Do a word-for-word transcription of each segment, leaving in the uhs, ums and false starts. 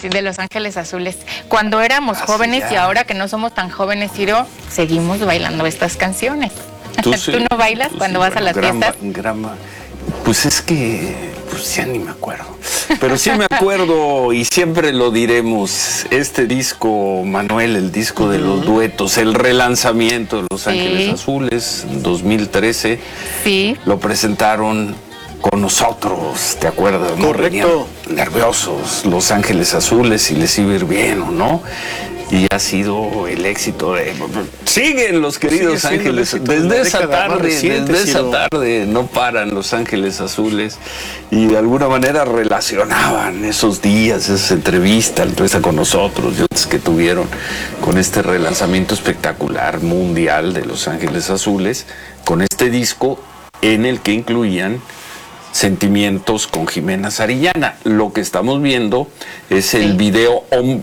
Sí, de Los Ángeles Azules. Cuando éramos Ah, jóvenes sí, y ahora que no somos tan jóvenes, Ciro, seguimos bailando estas canciones. ¿Tú, sí, ¿Tú no bailas tú cuando sí, vas bueno, a las grama, fiestas? Grama. Pues es que, pues ya ni me acuerdo. Pero sí me acuerdo y siempre lo diremos. Este disco, Manuel, el disco de los duetos, el relanzamiento de Los sí. Ángeles Azules, dos mil trece. Sí. Lo presentaron con nosotros, ¿te acuerdas? Correcto. ¿No? Nerviosos, Los Ángeles Azules, si les iba a ir bien o no. Y ha sido el éxito de... Siguen los queridos Ángeles. Desde esa tarde, desde esa tarde no paran Los Ángeles Azules. Y de alguna manera relacionaban esos días, esas entrevistas, empresa con nosotros, y otras que tuvieron con este relanzamiento espectacular mundial de Los Ángeles Azules, con este disco en el que incluían Sentimientos con Jimena Sariñana. Lo que estamos viendo es el sí. video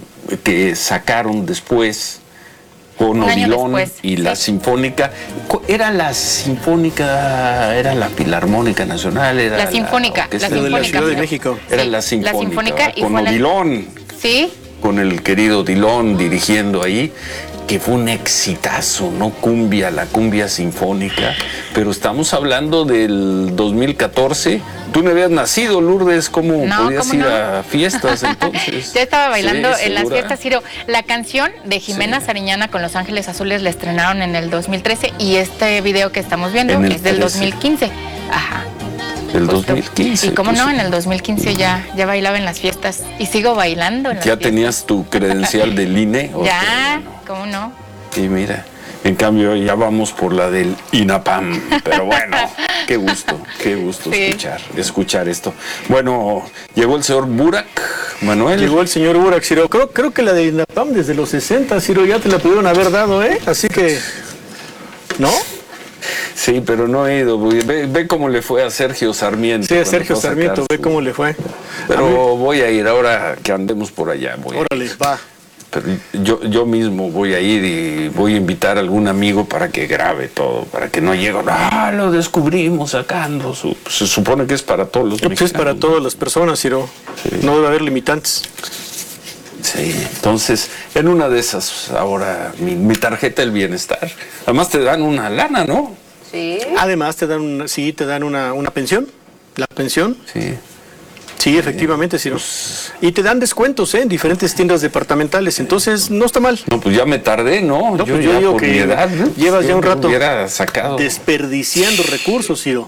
que sacaron después con Odilon y la sí. Sinfónica. Era la Sinfónica, era la Filarmónica Nacional, era la Sinfónica, la, la de la Ciudad de México. Era sí, la Sinfónica, la Sinfónica con Odilon. El... Sí. Con el querido Odilon dirigiendo ahí, que fue un exitazo, ¿no? Cumbia, la cumbia sinfónica. Pero estamos hablando del dos mil catorce. Tú no habías nacido, Lourdes, ¿cómo no, podías ¿cómo ir no? a fiestas entonces? Yo estaba bailando sí, en las fiestas, Ciro. La canción de Jimena sí. Sariñana con Los Ángeles Azules la estrenaron en el dos mil trece y este video que estamos viendo es del dos mil quince. Ajá. El dos mil quince. Y cómo pues, no, en el dos mil quince ya, ya bailaba en las fiestas y sigo bailando en las ¿Ya fiestas. Tenías tu credencial del I N E? Ya, ¿cómo no? Y mira, en cambio ya vamos por la del INAPAM, pero bueno, qué gusto, qué gusto sí. escuchar, escuchar esto. Bueno, llegó el señor Burak, Manuel. Llegó el señor Burak, Ciro. Creo, creo que la de INAPAM desde los sesenta, Ciro, ya te la pudieron haber dado, ¿eh? Así que, ¿no? Sí, pero no he ido. Ve, ve cómo le fue a Sergio Sarmiento. Sí, a Sergio Sarmiento, ve cómo le fue. Pero voy a ir ahora que andemos por allá. Voy Órale, va. Pero yo, yo mismo voy a ir y voy a invitar a algún amigo para que grabe todo, para que no llegue, ah, lo descubrimos sacando. Su, se supone que es para todos los mexicanos. Pues es para todas las personas, Ciro. Sí. No debe haber limitantes. Sí, entonces, en una de esas, ahora, mi, mi tarjeta del bienestar. Además te dan una lana, ¿no? Sí. Además te dan una, sí, te dan una, una pensión. La pensión. Sí. Sí, efectivamente, Ciro. Pues, y te dan descuentos, ¿eh? En diferentes tiendas departamentales, entonces no está mal. No, pues ya me tardé, ¿no? no yo, pues ya yo digo por que mi edad, ¿no? Llevas ya un rato sacado. desperdiciando recursos, Ciro.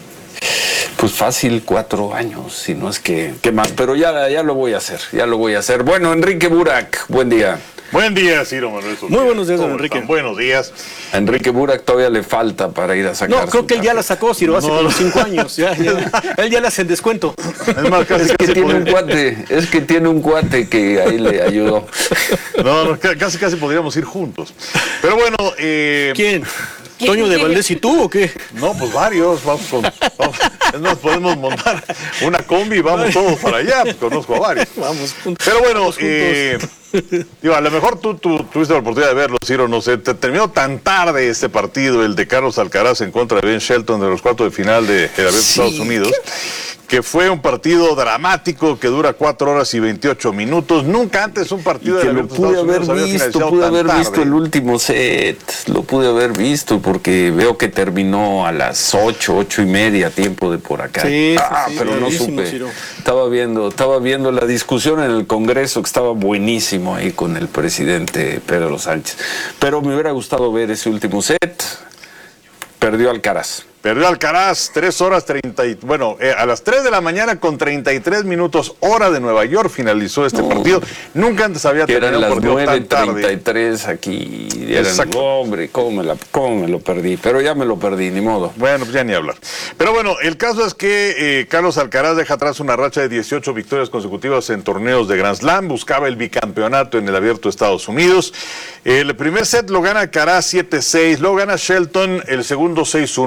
Pues fácil, cuatro años, si no es que, que más, pero ya, ya lo voy a hacer, ya lo voy a hacer. Bueno, Enrique Burak, buen día. Buen día, Ciro Manuel. Muy buenos días, don Enrique. Están? Buenos días. A Enrique Burak todavía le falta para ir a sacar. No, creo que él ya la sacó, Ciro, hace no, como cinco años. Ya, ya, él ya la hace en descuento. Es, más, casi, es que tiene podría... un cuate, es que tiene un cuate que ahí le ayudó. No, no, casi casi podríamos ir juntos. Pero bueno, eh... ¿quién? ¿Toño de Valdés y tú o qué? No, pues varios, vamos con, vamos, es más, podemos montar una combi y vamos todos para allá, pues conozco a varios. Vamos juntos. Pero bueno, eh, digo, a lo mejor tú, tú tuviste la oportunidad de verlo, Ciro, no sé, te terminó tan tarde este partido, el de Carlos Alcaraz en contra de Ben Shelton de los cuartos de final de el Abierto de sí. Estados Unidos, que fue un partido dramático que dura cuatro horas y veintiocho minutos. Nunca antes un partido de que lo pude haber visto, pude haber tarde. visto el último set, lo pude haber visto porque veo que terminó a las ocho, ocho y media, tiempo de por acá. Sí, ah, sí, pero no supe. Ciro. Estaba viendo, estaba viendo la discusión en el Congreso que estaba buenísimo ahí con el presidente Pedro Sánchez. Pero me hubiera gustado ver ese último set. Perdió Alcaraz. Perdió Alcaraz, tres horas treinta y... Bueno, eh, a las tres de la mañana con treinta y tres minutos, hora de Nueva York, finalizó este no, partido. Nunca antes había terminado un partido tan tarde. Eran las nueve treinta y tres aquí. Eran, hombre, ¿cómo me, la, ¿cómo me lo perdí? Pero ya me lo perdí, ni modo. Bueno, pues ya ni hablar. Pero bueno, el caso es que eh, Carlos Alcaraz deja atrás una racha de dieciocho victorias consecutivas en torneos de Grand Slam. Buscaba el bicampeonato en el Abierto de Estados Unidos. El primer set lo gana Alcaraz siete seis, lo gana Shelton el segundo seis uno, el tercer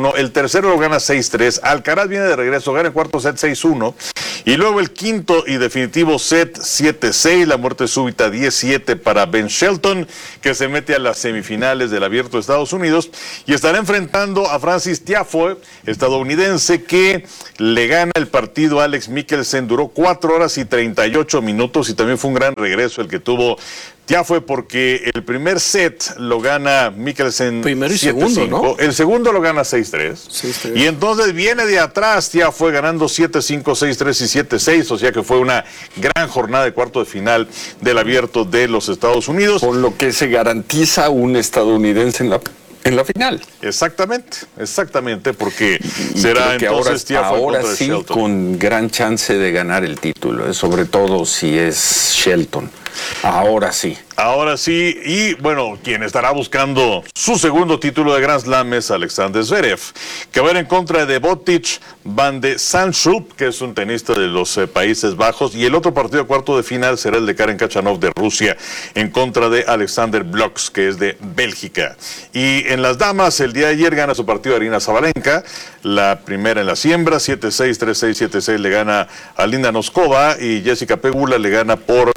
tercero lo gana seis tres. Alcaraz viene de regreso, gana el cuarto set seis uno. Y luego el quinto y definitivo set siete seis, la muerte súbita diez siete para Ben Shelton, que se mete a las semifinales del Abierto de Estados Unidos y estará enfrentando a Francis Tiafoe, estadounidense, que le gana el partido a Alex Michelsen. Duró cuatro horas y treinta y ocho minutos y también fue un gran regreso el que tuvo Tiafoe, porque el primer set lo gana Michelsen primero y segundo, ¿no? El segundo lo gana seis tres. Y entonces viene de atrás Tiafoe ganando siete cinco, seis tres y siete seis, o sea que fue una gran jornada de cuarto de final del Abierto de los Estados Unidos. Con lo que se garantiza un estadounidense en la En la final. Exactamente, exactamente, porque y será que entonces ahora, ahora contra sí Shelton. Con gran chance de ganar el título, sobre todo si es Shelton. Ahora sí. Ahora sí, y bueno, quien estará buscando su segundo título de Grand Slam es Alexander Zverev, que va a ir en contra de Botic van de Zandschulp, que es un tenista de los eh, Países Bajos, y el otro partido de cuarto de final será el de Karen Khachanov de Rusia, en contra de Alexander Bloks, que es de Bélgica. Y en las damas, el día de ayer gana su partido Aryna Sabalenka, la primera en la siembra, siete seis, tres seis, siete seis le gana a Linda Noskova, y Jessica Pegula le gana por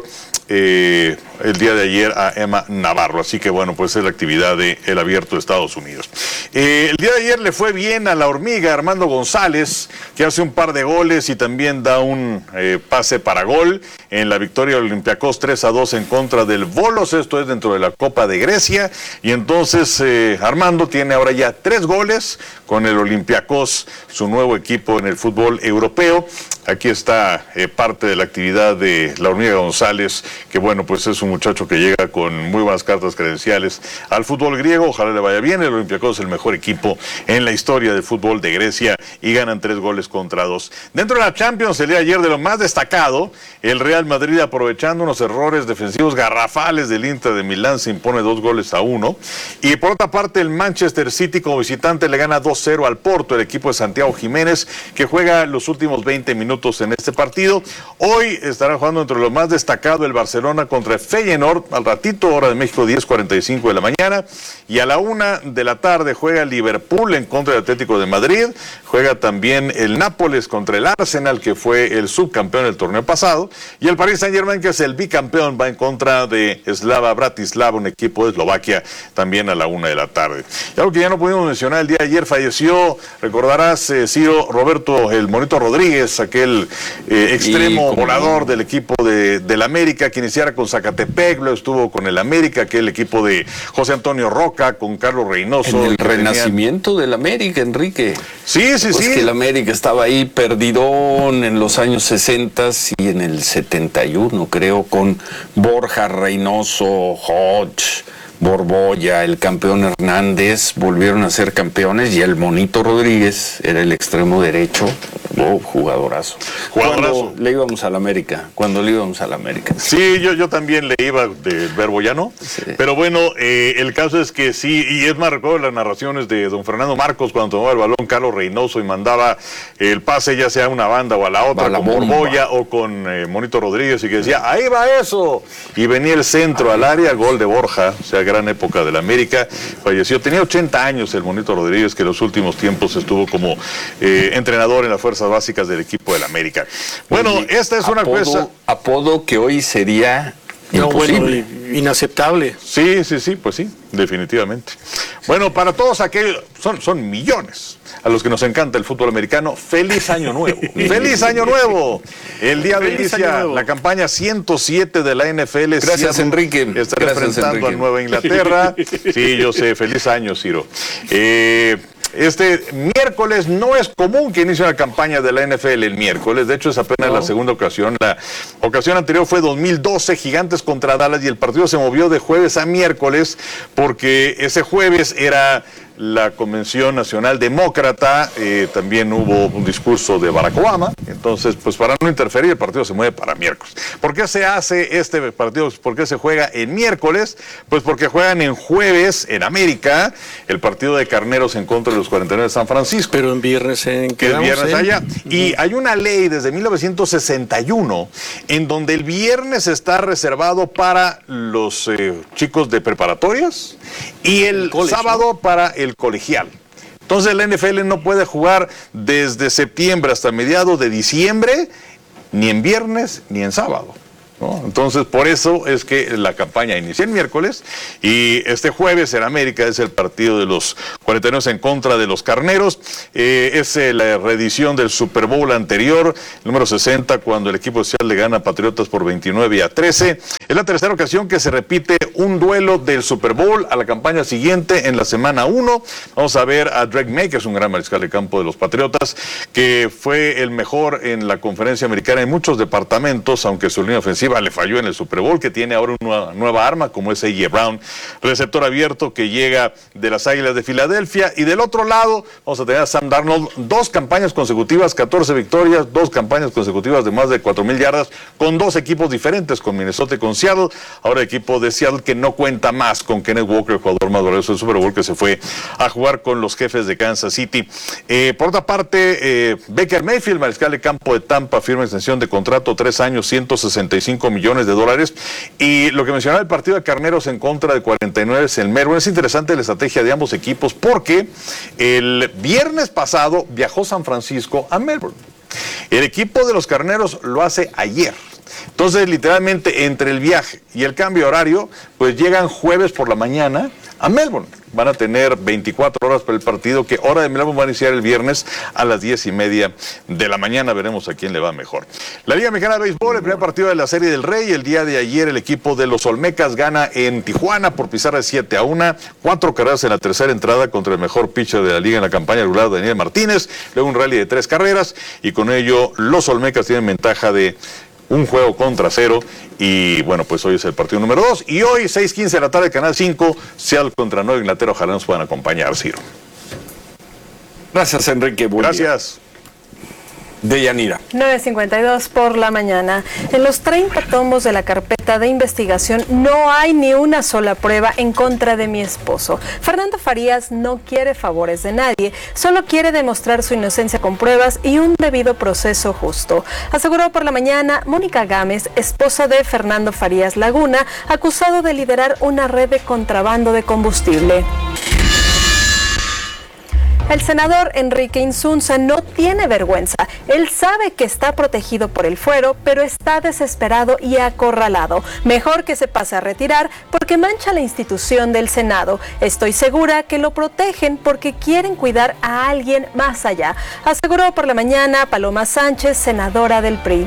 eh, el día de ayer a Emma Navarro. Así que bueno, pues es la actividad del Abierto de Estados Unidos. Eh, el día de ayer le fue bien a la hormiga Armando González, que hace un par de goles y también da un eh, pase para gol en la victoria del Olympiacos tres a dos en contra del Volos. Esto es dentro de la Copa de Grecia, y entonces eh, Armando tiene ahora ya tres goles con el Olympiacos, su nuevo equipo en el fútbol europeo. Aquí está eh, parte de la actividad de la hormiga González, que bueno, pues es un muchacho que llega con muy buenas cartas credenciales al fútbol griego. Ojalá le vaya bien. El Olympiacos es el mejor equipo en la historia del fútbol de Grecia y ganan tres goles contra dos. Dentro de la Champions, el día de ayer, de lo más destacado, el Real Madrid, aprovechando unos errores defensivos garrafales del Inter de Milán, se impone dos goles a uno. Y por otra parte, el Manchester City como visitante le gana dos cero al Porto, el equipo de Santiago Jiménez, que juega los últimos veinte minutos en este partido. Hoy estará jugando entre lo más destacado el Barcelona contra Feyenoord, al ratito, hora de México, diez cuarenta y cinco de la mañana, y a la una de la tarde juega el Liverpool en contra del Atlético de Madrid. Juega también el Nápoles contra el Arsenal, que fue el subcampeón del torneo pasado, y el Paris Saint-Germain, que es el bicampeón, va en contra de Slava Bratislava, un equipo de Eslovaquia, también a la una de la tarde. Y algo que ya no pudimos mencionar, el día de ayer falleció, recordarás, eh, Ciro, Roberto el Monito Rodríguez, aquel eh, extremo volador del equipo de, del América, que iniciara con Zacatepec, luego estuvo con el América, aquel equipo de José Antonio Roca, con Carlos Reynoso. En el renacimiento tenían... del América, Enrique. Sí, sí, pues sí. Que el América estaba ahí perdidón en los años sesenta y en el setenta y uno, creo, con Borja, Reynoso, Hodge, Borbolla, el campeón Hernández, volvieron a ser campeones, y el Monito Rodríguez era el extremo derecho. Oh, jugadorazo. Jugadorazo. Cuando le íbamos al América, cuando le íbamos al América. Sí, yo, yo también le iba de Verboyano, sí. Pero bueno, eh, el caso es que sí, y es más, recuerdo las narraciones de don Fernando Marcos cuando tomaba el balón Carlos Reynoso y mandaba el pase ya sea a una banda o a la otra, la con Borbolla o con eh, Monito Rodríguez, y que decía, ahí va eso, y venía el centro al área, gol de Borja, o sea, gran época del América. Falleció, tenía ochenta años el Monito Rodríguez, que en los últimos tiempos estuvo como eh, entrenador en las fuerzas básicas del equipo del América. Bueno, Oye, esta es una apodo, cosa... Apodo que hoy sería no, imposible. Bueno, inaceptable. Sí, sí, sí, pues sí, definitivamente. Bueno, para todos aquellos, son, son millones a los que nos encanta el fútbol americano, ¡feliz año nuevo! ¡Feliz año nuevo! El día de inicia la campaña ciento siete de la N F L. Gracias, Ciro, Enrique. Está Gracias, enfrentando Enrique. a Nueva Inglaterra. Sí, yo sé, feliz año, Ciro. Eh... Este miércoles no es común que inicie una campaña de la N F L el miércoles, de hecho es apenas no. la segunda ocasión. La ocasión anterior fue dos mil doce, Gigantes contra Dallas, y el partido se movió de jueves a miércoles porque ese jueves era la Convención Nacional Demócrata, eh, también hubo un discurso de Barack Obama, entonces pues para no interferir el partido se mueve para miércoles. ¿Por qué se hace este partido? ¿Por qué se juega en miércoles? Pues porque juegan en jueves en América el partido de Carneros en contra de los cuarenta y nueve de San Francisco. Pero en viernes en que el viernes en... allá. Y hay una ley desde mil novecientos sesenta y uno en donde el viernes está reservado para los eh, chicos de preparatorias y el, el college, sábado ¿no? para el colegial. Entonces la N F L no puede jugar desde septiembre hasta mediados de diciembre, ni en viernes ni en sábado, ¿no? Entonces, por eso es que la campaña inicia el miércoles y este jueves en América es el partido de los cuarenta y nueve en contra de los Carneros. Eh, es eh, la reedición del Super Bowl anterior, número sesenta, cuando el equipo social le gana a Patriotas por veintinueve a trece. Es la tercera ocasión que se repite un duelo del Super Bowl a la campaña siguiente en la semana uno. Vamos a ver a Drake May, que es un gran mariscal de campo de los Patriotas, que fue el mejor en la conferencia americana en muchos departamentos, aunque su línea ofensiva le falló en el Super Bowl, que tiene ahora una nueva arma como es A J Brown, receptor abierto que llega de las Águilas de Filadelfia. Y del otro lado vamos a tener a Sam Darnold, dos campañas consecutivas, catorce victorias, dos campañas consecutivas de más de cuatro mil yardas, con dos equipos diferentes, con Minnesota y con Seattle. Ahora equipo de Seattle que no cuenta más con Kenneth Walker, el jugador más valioso del Super Bowl, que se fue a jugar con los Jefes de Kansas City. Eh, por otra parte, eh, Baker Mayfield, mariscal de campo de Tampa, firma extensión de contrato, tres años, ciento sesenta y cinco millones de dólares. Y lo que mencionaba el partido de Carneros en contra de cuarenta y nueve en Melbourne, es interesante la estrategia de ambos equipos, porque el viernes pasado viajó San Francisco a Melbourne. El equipo de los Carneros lo hace ayer. Entonces, literalmente, entre el viaje y el cambio de horario, pues llegan jueves por la mañana a Melbourne. Van a tener veinticuatro horas para el partido, que hora de Melbourne va a iniciar el viernes a las diez y media de la mañana. Veremos a quién le va mejor. La Liga Mexicana de Béisbol, el primer partido de la Serie del Rey. El día de ayer el equipo de los Olmecas gana en Tijuana por pizarra de siete a uno. Cuatro carreras en la tercera entrada contra el mejor pitcher de la liga en la campaña regular, Daniel Martínez. Luego un rally de tres carreras y con ello los Olmecas tienen ventaja de un juego contra cero. Y bueno, pues hoy es el partido número dos. Y hoy, seis quince de la tarde, Canal cinco, Seattle contra Nueva Inglaterra. Ojalá nos puedan acompañar, Ciro. Gracias, Enrique. Buen Gracias. Día. Deyanira. nueve cincuenta y dos por la mañana. En los treinta tomos de la carpeta de investigación no hay ni una sola prueba en contra de mi esposo. Fernando Farías no quiere favores de nadie, solo quiere demostrar su inocencia con pruebas y un debido proceso justo. Aseguró por la mañana Mónica Gámez, esposa de Fernando Farías Laguna, acusado de liderar una red de contrabando de combustible. El senador Enrique Insunza no tiene vergüenza. Él sabe que está protegido por el fuero, pero está desesperado y acorralado. Mejor que se pase a retirar porque mancha la institución del Senado. Estoy segura que lo protegen porque quieren cuidar a alguien más allá, aseguró por la mañana Paloma Sánchez, senadora del P R I.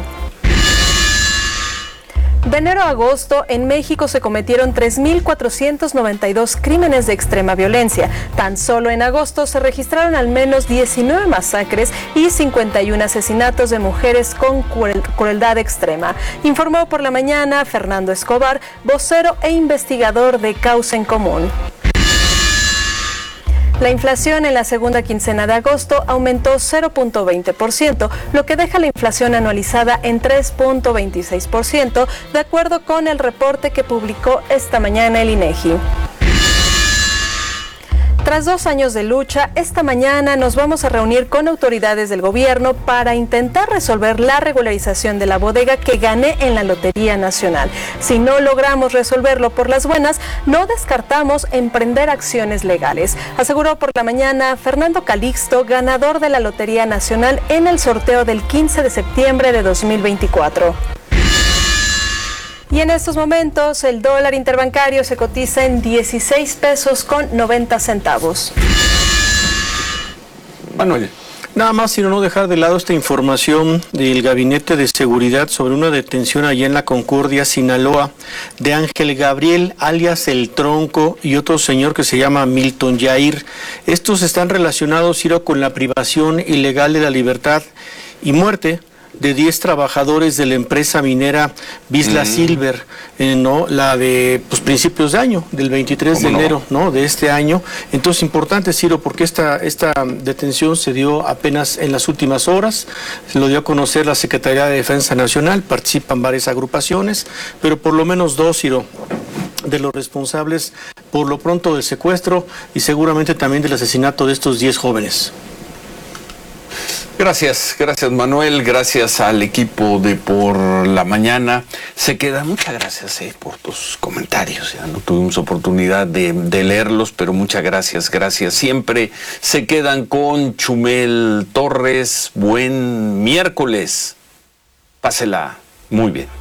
De enero a agosto, en México se cometieron tres mil cuatrocientos noventa y dos crímenes de extrema violencia. Tan solo en agosto se registraron al menos diecinueve masacres y cincuenta y uno asesinatos de mujeres con cruel, crueldad extrema. Informó por la mañana Fernando Escobar, vocero e investigador de Causa en Común. La inflación en la segunda quincena de agosto aumentó cero punto veinte por ciento, lo que deja la inflación anualizada en tres punto veintiséis por ciento, de acuerdo con el reporte que publicó esta mañana el INEGI. Tras dos años de lucha, esta mañana nos vamos a reunir con autoridades del gobierno para intentar resolver la regularización de la bodega que gané en la Lotería Nacional. Si no logramos resolverlo por las buenas, no descartamos emprender acciones legales, aseguró por la mañana Fernando Calixto, ganador de la Lotería Nacional en el sorteo del quince de septiembre de dos mil veinticuatro. Y en estos momentos el dólar interbancario se cotiza en dieciséis pesos con noventa centavos. Manuel. Nada más, sino no dejar de lado esta información del Gabinete de Seguridad sobre una detención allá en La Concordia, Sinaloa, de Ángel Gabriel, alias El Tronco, y otro señor que se llama Milton Yair. Estos están relacionados, Ciro, con la privación ilegal de la libertad y muerte de diez trabajadores de la empresa minera Vizsla mm. Silver, eh, ¿no? La de pues, principios de año, del veintitrés de enero, no? ¿no? de este año. Entonces, importante, Ciro, porque esta, esta detención se dio apenas en las últimas horas, se lo dio a conocer la Secretaría de Defensa Nacional, participan varias agrupaciones, pero por lo menos dos, Ciro, de los responsables por lo pronto del secuestro y seguramente también del asesinato de estos diez jóvenes. Gracias, gracias Manuel, gracias al equipo de Por la Mañana. Se queda, muchas gracias eh, por tus comentarios. Ya no tuvimos oportunidad de, de leerlos, pero muchas gracias, gracias. Siempre se quedan con Chumel Torres. Buen miércoles. Pásela muy bien.